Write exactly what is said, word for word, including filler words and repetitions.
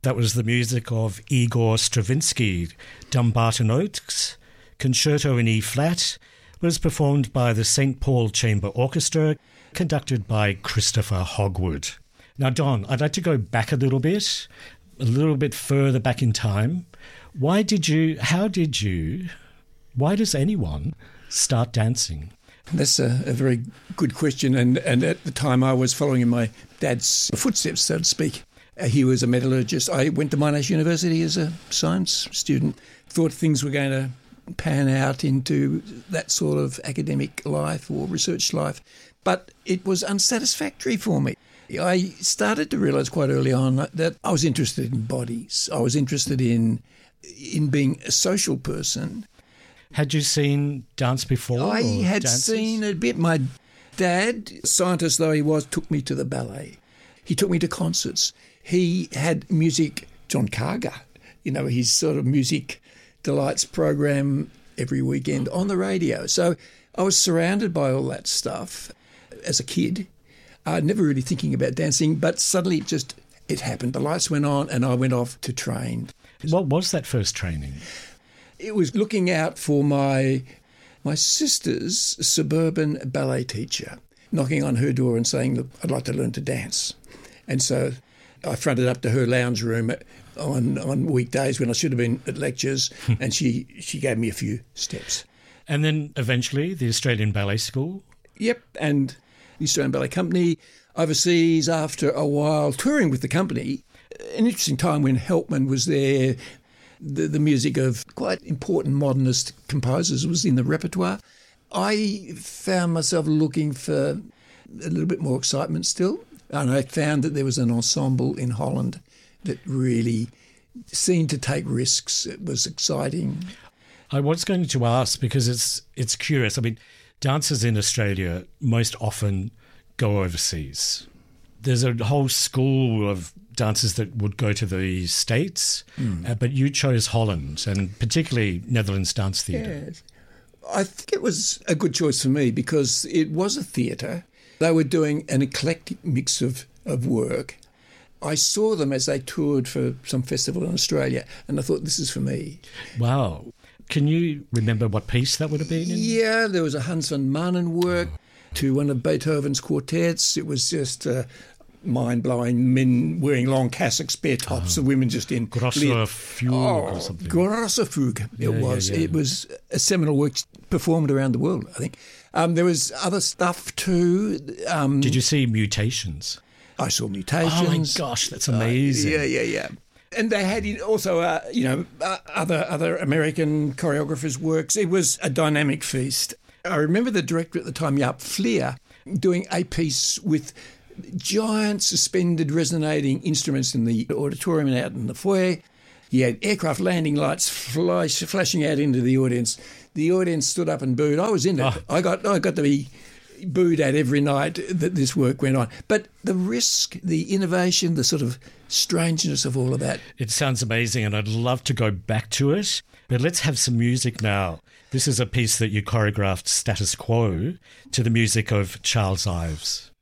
That was the music of Igor Stravinsky. Dumbarton Oaks, Concerto in E-flat, was performed by the Saint Paul Chamber Orchestra, conducted by Christopher Hogwood. Now, Don, I'd like to go back a little bit, a little bit further back in time. Why did you, how did you, why does anyone start dancing? That's a, a very good question. And, and at the time I was following in my dad's footsteps, so to speak. Uh, he was a metallurgist. I went to Monash University as a science student. Thought things were going to pan out into that sort of academic life or research life. But it was unsatisfactory for me. I started to realise quite early on that I was interested in bodies. I was interested in in being a social person. Had you seen dance before? I had dances? seen a bit. My dad, scientist though he was, took me to the ballet. He took me to concerts. He had music, John Carger, you know, his sort of music delights program every weekend on the radio. So I was surrounded by all that stuff as a kid. Uh, never really thinking about dancing, but suddenly it just, it happened. The lights went on and I went off to train. What was that first training? It was looking out for my my sister's suburban ballet teacher, knocking on her door and saying, look, I'd like to learn to dance. And so I fronted up to her lounge room on, on weekdays when I should have been at lectures, and she, she gave me a few steps. And then eventually the Australian Ballet School? Yep, and the Australian Ballet Company, overseas after a while, touring with the company. An interesting time when Helpman was there. The, the music of quite important modernist composers was in the repertoire. I found myself looking for a little bit more excitement still, and I found that there was an ensemble in Holland that really seemed to take risks. It was exciting. I was going to ask, because it's it's curious. I mean, dancers in Australia most often go overseas. There's a whole school of dancers that would go to the States, mm. uh, but you chose Holland, and particularly Netherlands Dance Theatre. Yes. I think it was a good choice for me because it was a theatre. They were doing an eclectic mix of, of work. I saw them as they toured for some festival in Australia, and I thought, this is for me. Wow. Can you remember what piece that would have been in? Yeah, there was a Hans van Manen work oh. to one of Beethoven's quartets. It was just uh, mind-blowing, men wearing long cassocks, bare tops, oh. the women just in... Grosser Fugue oh, or something. Grosser Fugue, it yeah, was. Yeah, yeah. It was a seminal work performed around the world, I think. Um, there was other stuff too. Um, Did you see Mutations? I saw Mutations. Oh, my gosh, that's amazing. Uh, yeah, yeah, yeah. And they had also, uh, you know, uh, other other American choreographers' works. It was a dynamic feast. I remember the director at the time, Jaap Fleer, doing a piece with giant suspended resonating instruments in the auditorium and out in the foyer. He had aircraft landing lights flash, flashing out into the audience. The audience stood up and booed. I was in it. Oh. I got I got to be booed at every night that this work went on. But the risk, the innovation, the sort of strangeness of all of that. It sounds amazing, and I'd love to go back to it. But let's have some music now. This is a piece that you choreographed, Status Quo, to the music of Charles Ives.